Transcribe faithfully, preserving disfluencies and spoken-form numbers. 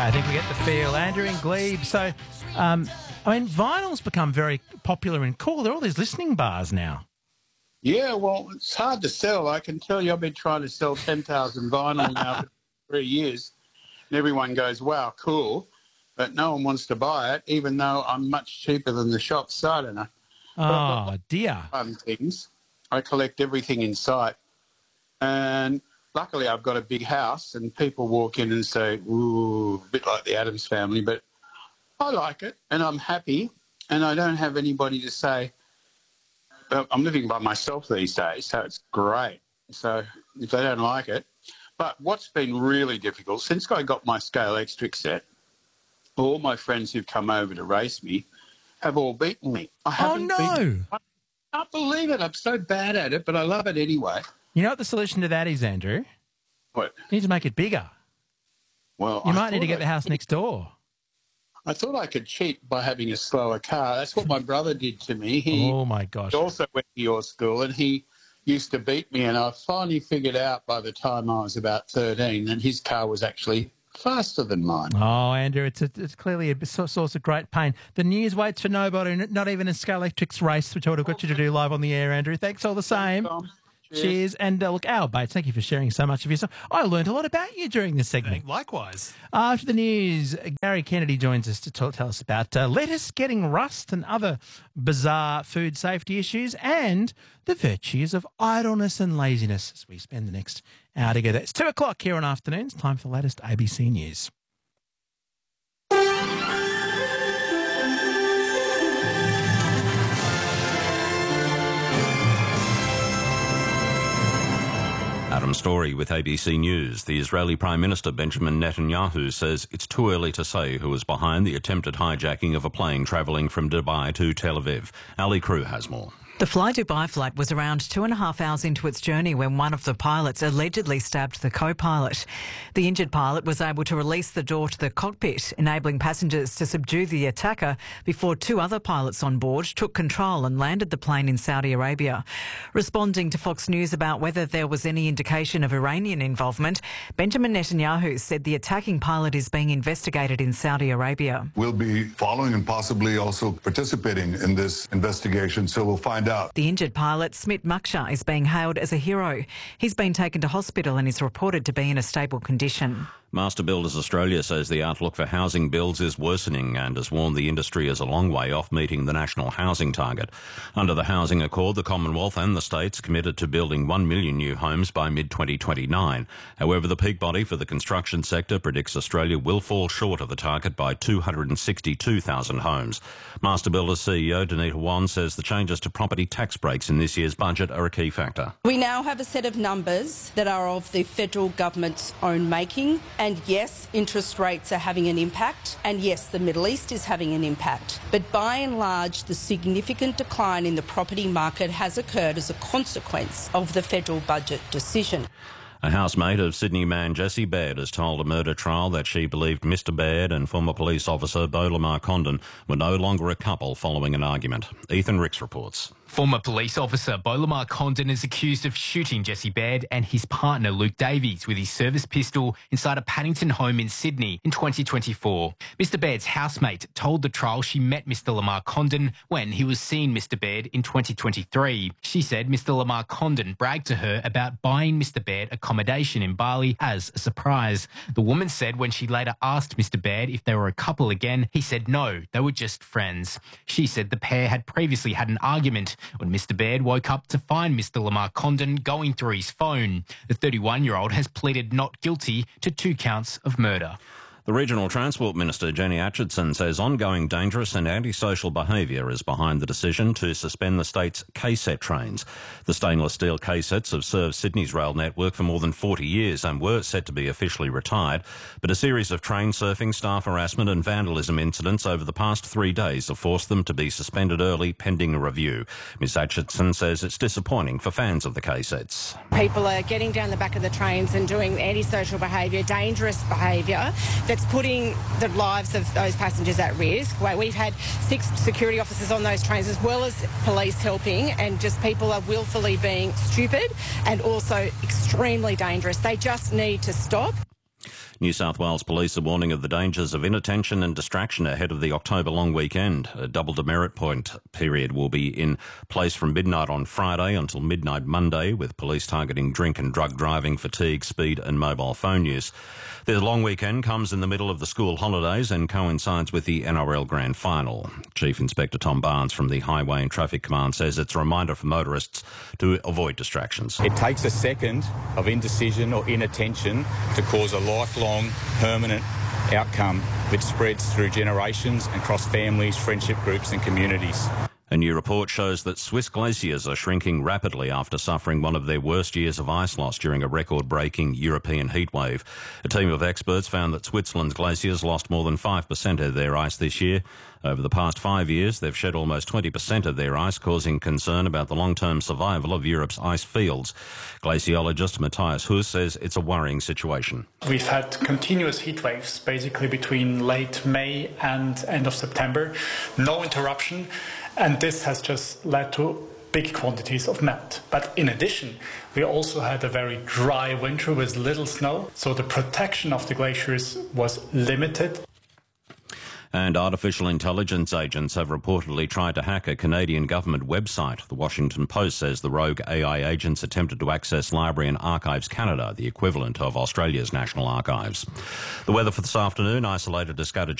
I think we get the feel. Andrew in Glebe. So, um, I mean, vinyl's become very popular and cool. There are all these listening bars now. Yeah, well, it's hard to sell. I can tell you I've been trying to sell ten thousand vinyl now for three years. And everyone goes, wow, cool. But no one wants to buy it, even though I'm much cheaper than the shop. So I don't know. Oh, dear. Fun things. I collect everything in sight. And luckily I've got a big house and people walk in and say, ooh, a bit like the Addams Family, but I like it and I'm happy and I don't have anybody to say, I'm living by myself these days, so it's great. So if they don't like it. But what's been really difficult, since I got my Scale Electric set, all my friends who've come over to race me have all beaten me. I haven't oh, no. Beaten, I can't believe it. I'm so bad at it, but I love it anyway. You know what the solution to that is, Andrew? What? You need to make it bigger. Well, You I might need to thought get I- the house next door. I thought I could cheat by having a slower car. That's what my brother did to me. He Oh, my gosh. also went to your school and he used to beat me, and I finally figured out by the time I was about thirteen that his car was actually faster than mine. Oh, Andrew, it's a, it's clearly a so- source of great pain. The news waits for nobody, not even a Scale Electric's race, which I would have got you to do live on the air, Andrew. Thanks all the same. Tom. Cheers. Cheers. And uh, look, Al Bates, thank you for sharing so much of yourself. I learned a lot about you during this segment. Likewise. After the news, Gary Kennedy joins us to talk, tell us about uh, lettuce getting rust and other bizarre food safety issues and the virtues of idleness and laziness as we spend the next hour together. It's two o'clock here on afternoons. Time for the latest A B C News. Adam Story with A B C News. The Israeli Prime Minister Benjamin Netanyahu says it's too early to say who is behind the attempted hijacking of a plane travelling from Dubai to Tel Aviv. Ali Crew has more. The Fly Dubai flight was around two and a half hours into its journey when one of the pilots allegedly stabbed the co-pilot. The injured pilot was able to release the door to the cockpit, enabling passengers to subdue the attacker before two other pilots on board took control and landed the plane in Saudi Arabia. Responding to Fox News about whether there was any indication of Iranian involvement, Benjamin Netanyahu said the attacking pilot is being investigated in Saudi Arabia. We'll be following and possibly also participating in this investigation, so we'll find out. The injured pilot, Smit Maksha, is being hailed as a hero. He's been taken to hospital and is reported to be in a stable condition. Master Builders Australia says the outlook for housing builds is worsening and has warned the industry is a long way off meeting the national housing target. Under the Housing Accord, the Commonwealth and the states committed to building one million new homes by mid twenty twenty-nine. However, the peak body for the construction sector predicts Australia will fall short of the target by two hundred sixty-two thousand homes. Master Builders C E O Danita Wan says the changes to property tax breaks in this year's budget are a key factor. We now have a set of numbers that are of the federal government's own making. And yes, interest rates are having an impact. And yes, the Middle East is having an impact. But by and large, the significant decline in the property market has occurred as a consequence of the federal budget decision. A housemate of Sydney man Jesse Baird has told a murder trial that she believed Mister Baird and former police officer Beau Lamar Condon were no longer a couple following an argument. Ethan Ricks reports. Former police officer Beau Lamar Condon is accused of shooting Jesse Baird and his partner Luke Davies with his service pistol inside a Paddington home in Sydney in twenty twenty-four. Mister Baird's housemate told the trial she met Mister Lamar Condon when he was seeing Mister Baird in twenty twenty-three. She said Mister Lamar Condon bragged to her about buying Mister Baird accommodation in Bali as a surprise. The woman said when she later asked Mister Baird if they were a couple again, he said no, they were just friends. She said the pair had previously had an argument when Mister Baird woke up to find Mister Lamar Condon going through his phone. The thirty-one-year-old has pleaded not guilty to two counts of murder. The Regional Transport Minister, Jenny Atchison, says ongoing dangerous and antisocial behaviour is behind the decision to suspend the state's K-set trains. The stainless steel K-sets have served Sydney's rail network for more than forty years and were set to be officially retired, but a series of train surfing, staff harassment and vandalism incidents over the past three days have forced them to be suspended early pending a review. Miz Atchison says it's disappointing for fans of the K-sets. People are getting down the back of the trains and doing antisocial behaviour, dangerous behaviour that's putting the lives of those passengers at risk. We've had six security officers on those trains as well as police helping, and just people are willfully being stupid and also extremely dangerous. They just need to stop. New South Wales Police are warning of the dangers of inattention and distraction ahead of the October long weekend. A double demerit point period will be in place from midnight on Friday until midnight Monday, with police targeting drink and drug driving, fatigue, speed and mobile phone use. The long weekend comes in the middle of the school holidays and coincides with the N R L Grand Final. Chief Inspector Tom Barnes from the Highway and Traffic Command says it's a reminder for motorists to avoid distractions. It takes a second of indecision or inattention to cause a lifelong, permanent outcome which spreads through generations and across families, friendship groups and communities. A new report shows that Swiss glaciers are shrinking rapidly after suffering one of their worst years of ice loss during a record-breaking European heatwave. A team of experts found that Switzerland's glaciers lost more than five percent of their ice this year. Over the past five years, they've shed almost twenty percent of their ice, causing concern about the long-term survival of Europe's ice fields. Glaciologist Matthias Huss says it's a worrying situation. We've had continuous heat waves, basically between late May and end of September. No interruption. And this has just led to big quantities of melt. But in addition, we also had a very dry winter with little snow, so the protection of the glaciers was limited. And artificial intelligence agents have reportedly tried to hack a Canadian government website. The Washington Post says the rogue A I agents attempted to access Library and Archives Canada, the equivalent of Australia's National Archives. The weather for this afternoon, isolated to scattered